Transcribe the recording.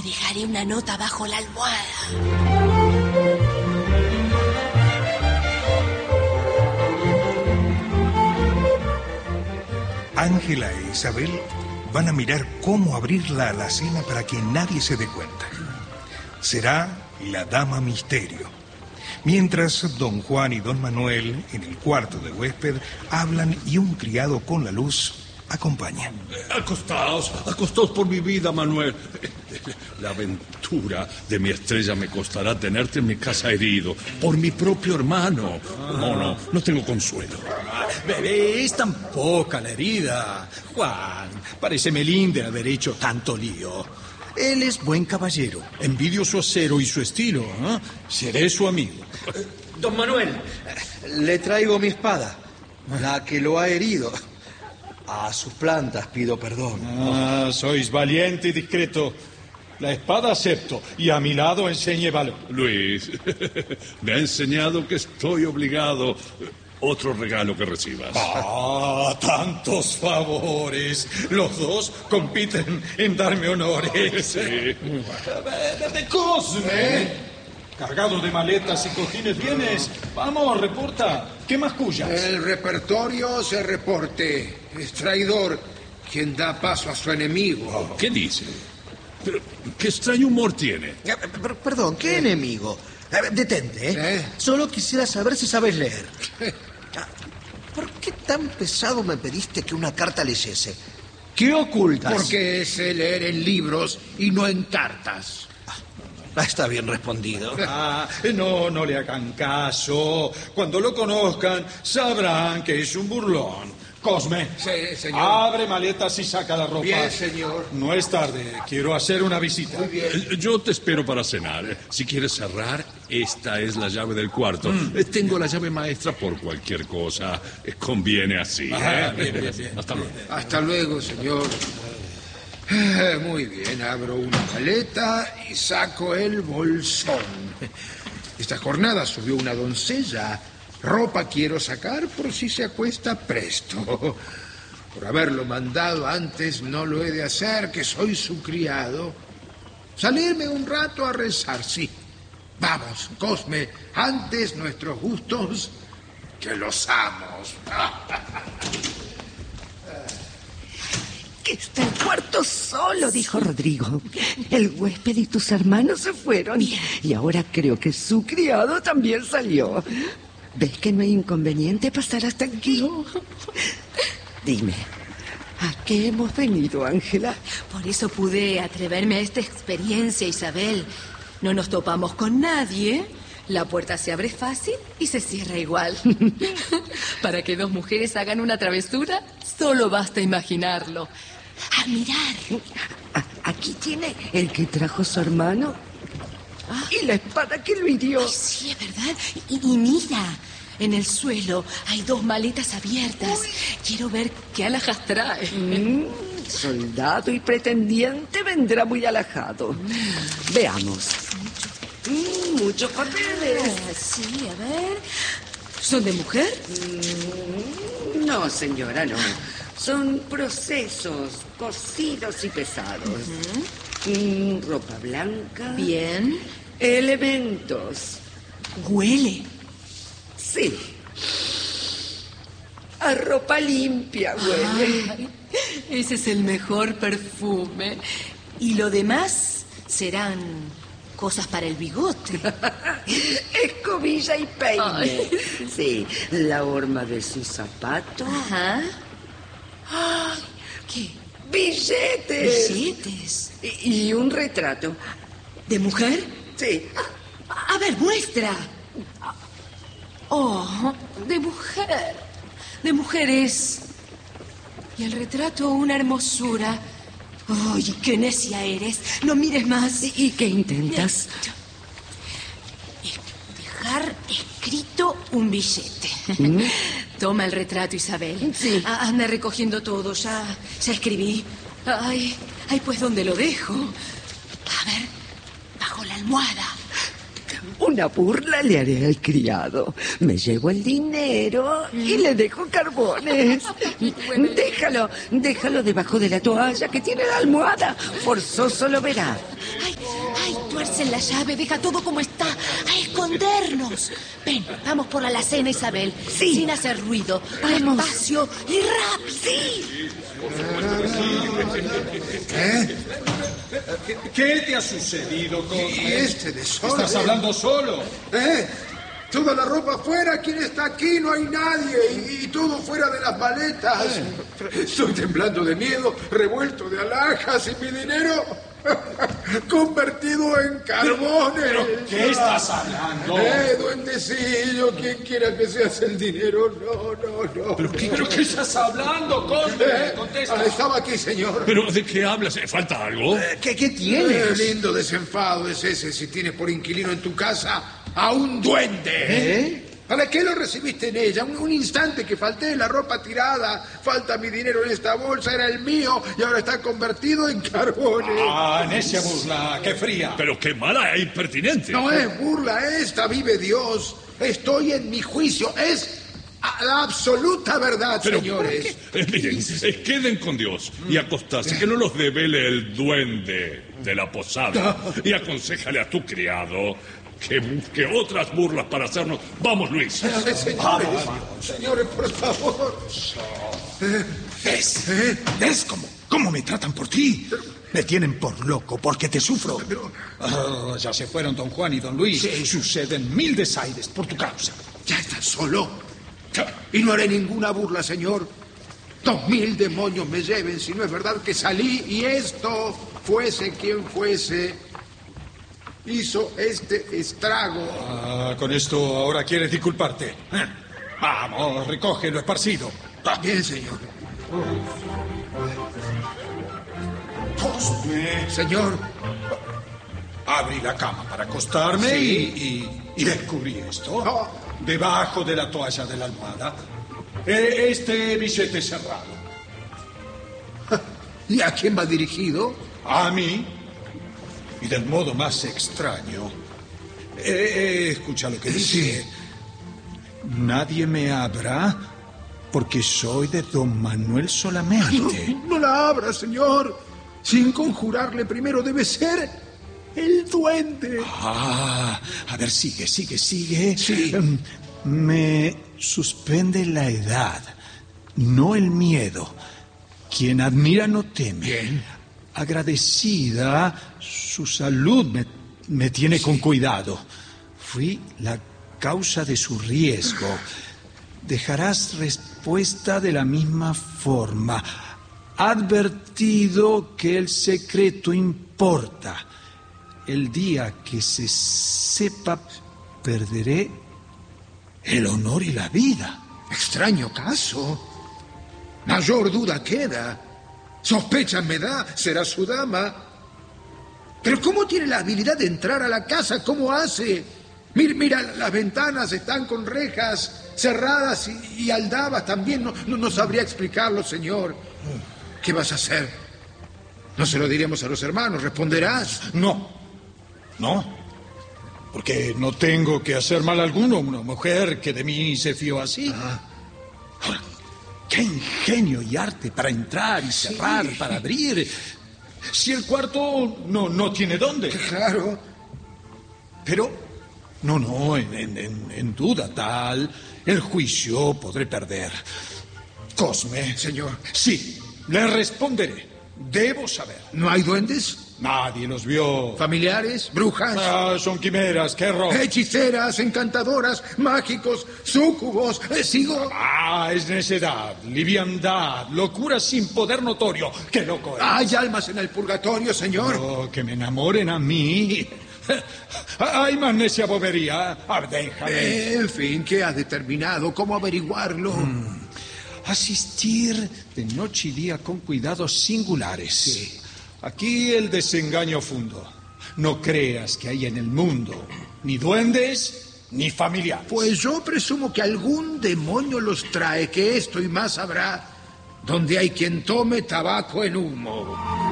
dejaré una nota bajo la almohada. Ángela e Isabel van a mirar cómo abrir la alacena para que nadie se dé cuenta. Será la dama misterio. Mientras don Juan y don Manuel, en el cuarto de huésped, hablan y un criado con la luz acompaña. Acostaos por mi vida, Manuel. La aventura de mi estrella me costará tenerte en mi casa herido por mi propio hermano. No tengo consuelo. Bebé, es tan poca la herida. Juan, parece melín de haber hecho tanto lío. Él es buen caballero. Envidio su acero y su estilo. Seré su amigo. Don Manuel, le traigo mi espada, la que lo ha herido. A sus plantas pido perdón. Sois valiente y discreto. La espada acepto y a mi lado enseñe valor. Luis, me ha enseñado que estoy obligado. Otro regalo que recibas. Tantos favores. Los dos compiten en darme honores. Sí. Cosme, cargado de maletas y cojines vienes. Vamos, reporta. ¿Qué más cuyas? El repertorio se reporte. Es traidor quien da paso a su enemigo. ¿Qué dice? Pero, ¿qué extraño humor tiene? Perdón, ¿qué enemigo? Detente, ¿eh? Solo quisiera saber si sabes leer. ¿Por qué tan pesado me pediste que una carta leyese? ¿Qué ocultas? Porque sé leer en libros y no en cartas. Está bien respondido. No le hagan caso. Cuando lo conozcan, sabrán que es un burlón. Cosme, Sí, señor. Abre maletas y saca la ropa. Bien, señor. No es tarde, quiero hacer una visita. Muy bien. Yo te espero para cenar. Si quieres cerrar, esta es la llave del cuarto. Tengo la llave maestra por cualquier cosa. Conviene así. Bien. Hasta luego. Hasta luego, señor. Muy bien, abro una maleta y saco el bolsón. Esta jornada subió una doncella. Ropa quiero sacar por si se acuesta presto. Por haberlo mandado antes no lo he de hacer, que soy su criado. Salirme un rato a rezar, sí. Vamos, Cosme, antes nuestros gustos que los amos. Que está el cuarto solo, dijo Rodrigo. El huésped y tus hermanos se fueron. Bien. Y ahora creo que su criado también salió. ¿Ves que no hay inconveniente pasar hasta aquí? Dime, ¿a qué hemos venido, Ángela? Por eso pude atreverme a esta experiencia, Isabel. No nos topamos con nadie. La puerta se abre fácil y se cierra igual. Para que dos mujeres hagan una travesura, solo basta imaginarlo. ¡A mirar! Aquí tiene el que trajo su hermano y la espada que lo hirió. Ay, sí, es verdad. Y mira, en el suelo hay dos maletas abiertas. Quiero ver qué alhajas trae. Soldado y pretendiente vendrá muy alajado. Veamos. Muchos papeles. Sí, a ver. ¿Son de mujer? No, señora, no. Son procesos cocidos y pesados. Ropa blanca. Bien. Elementos. Huele. Sí. A ropa limpia huele. Ay, ese es el mejor perfume. Y lo demás serán cosas para el bigote. Escobilla y peine. Ay. Sí, la horma de sus zapatos. Ajá. Ay, ¿qué? Billetes. Billetes. Y un retrato. ¿De mujer? Sí. A ver, muestra. Oh, de mujer. De mujeres. Y el retrato, una hermosura. ¡Ay, qué necia eres! No mires más. ¿Y qué intentas? Dejar escrito un billete. Toma el retrato, Isabel. Sí. Anda recogiendo todo. Ya escribí. Ay, pues, ¿dónde lo dejo? A ver, bajo la almohada. Una burla le haré al criado. Me llevo el dinero y le dejo carbones. Déjalo debajo de la toalla que tiene la almohada. Forzoso lo verá. Ay, tuercen la llave, deja todo como está. A escondernos. Ven, vamos por la alacena, Isabel. Sí. Sin hacer ruido. Vamos. Despacio y rápido. Sí. ¿Qué te ha sucedido, Cosme? ¿Y este desorden? ¿Estás hablando solo? Toda la ropa afuera, ¿quién está aquí? No hay nadie. Y todo fuera de las maletas. Estoy temblando de miedo, revuelto de alhajas y mi dinero convertido en carbones. ¿Pero qué estás hablando? Duendecillo, quien quiera que seas el dinero. No. ¿Pero qué estás hablando, Cosme? Contesta. Estaba aquí, señor. ¿Pero de qué hablas? ¿Falta algo? ¿Qué tienes? Lindo desenfado es ese si tienes por inquilino en tu casa a un duende. ¿Para qué lo recibiste en ella? Un instante que falté, la ropa tirada, falta mi dinero en esta bolsa, era el mío y ahora está convertido en carbones. Necia burla, qué fría. Pero qué mala e impertinente. No es burla esta, vive Dios. Estoy en mi juicio, es la absoluta verdad, Pero, señores. Miren, queden con Dios y acostarse, que no los devele el duende de la posada. Y aconséjale a tu criado que busque otras burlas para hacernos. Vamos, Luis. Señores, por favor. ¿Ves cómo me tratan por ti? Me tienen por loco porque te sufro. Ya se fueron don Juan y don Luis. Suceden 1000 desaires por tu causa. ¿Ya estás solo? Y no haré ninguna burla, señor. 2000 demonios me lleven si no es verdad que salí y esto, fuese quien fuese, hizo este estrago. Con esto ahora quieres disculparte. Vamos, recoge lo esparcido. Bien, señor. Cosme. Señor. Abrí la cama para acostarme Sí. y descubrí esto. Debajo de la toalla de la almohada. Este billete cerrado. ¿Y a quién va dirigido? A mí. Y del modo más extraño. Escucha lo que dice. Nadie me abra porque soy de don Manuel solamente. No la abra, señor. Sin conjurarle primero debe ser el duende. A ver, sigue. Sí. Me suspende la edad, no el miedo. Quien admira no teme. Bien. Agradecida, su salud me tiene con cuidado. Fui la causa de su riesgo. Dejarás respuesta de la misma forma. Advertido que el secreto importa. El día que se sepa, perderé el honor y la vida. Extraño caso. Mayor duda queda. Sospecha me da, será su dama. Pero ¿cómo tiene la habilidad de entrar a la casa? ¿Cómo hace? Mira, las ventanas están con rejas cerradas y aldabas también. No sabría explicarlo, señor. ¿Qué vas a hacer? No se lo diremos a los hermanos, ¿responderás? No. Porque no tengo que hacer mal alguno. Una mujer que de mí se fió así. Ahora, qué ingenio y arte para entrar y cerrar, para abrir. Si el cuarto no tiene dónde. Claro. Pero, en duda tal, el juicio podré perder. Cosme. Señor. Sí, le responderé. Debo saber. ¿No hay duendes? Nadie los vio. ¿Familiares? ¿Brujas? Son quimeras, qué error. Hechiceras, encantadoras, mágicos, súcubos. ¿Sigo? Es necedad, liviandad, locura sin poder notorio. ¡Qué loco es! ¿Hay almas en el purgatorio, señor? Oh, que me enamoren a mí. Hay más necia bobería. Déjame. En fin, ¿qué has determinado? ¿Cómo averiguarlo? Asistir de noche y día con cuidados singulares. Sí. Aquí el desengaño fundo. No creas que hay en el mundo ni duendes ni familiares. Pues yo presumo que algún demonio los trae, que esto y más habrá, donde hay quien tome tabaco en humo.